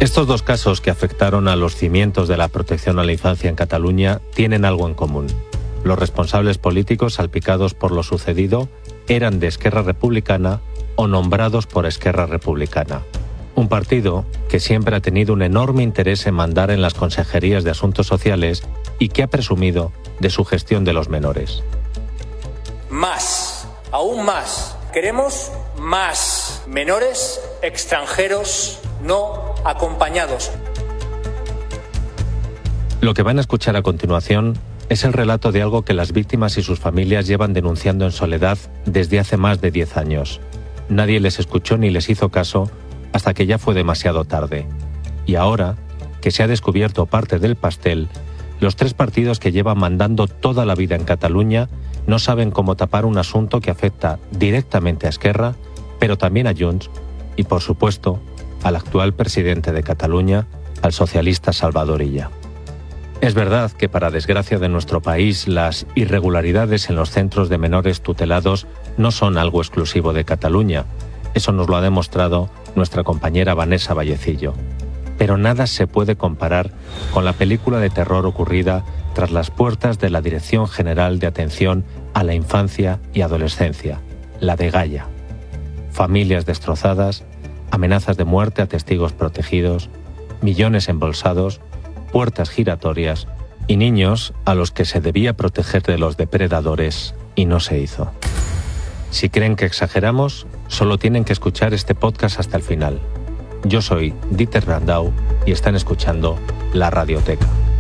Estos dos casos que afectaron a los cimientos de la protección a la infancia en Cataluña tienen algo en común. Los responsables políticos salpicados por lo sucedido eran de Esquerra Republicana o nombrados por Esquerra Republicana. Un partido que siempre ha tenido un enorme interés en mandar en las consejerías de Asuntos Sociales y que ha presumido de su gestión de los menores. Más, aún más. Queremos más menores extranjeros no acompañados. Lo que van a escuchar a continuación es el relato de algo que las víctimas y sus familias llevan denunciando en soledad desde hace más de 10 años. Nadie les escuchó ni les hizo caso hasta que ya fue demasiado tarde. Y ahora, que se ha descubierto parte del pastel, los tres partidos que llevan mandando toda la vida en Cataluña no saben cómo tapar un asunto que afecta directamente a Esquerra, pero también a Junts y, por supuesto, al actual presidente de Cataluña, al socialista Salvador Illa. Es verdad que, para desgracia de nuestro país, las irregularidades en los centros de menores tutelados no son algo exclusivo de Cataluña. Eso nos lo ha demostrado nuestra compañera Vanessa Vallecillo. Pero nada se puede comparar con la película de terror ocurrida tras las puertas de la Dirección General de Atención a la Infancia y Adolescencia, la dgaia. Familias destrozadas, amenazas de muerte a testigos protegidos, millones embolsados, puertas giratorias y niños a los que se debía proteger de los depredadores y no se hizo. Si creen que exageramos, solo tienen que escuchar este podcast hasta el final. Yo soy Dieter Brandau y están escuchando La Radioteca.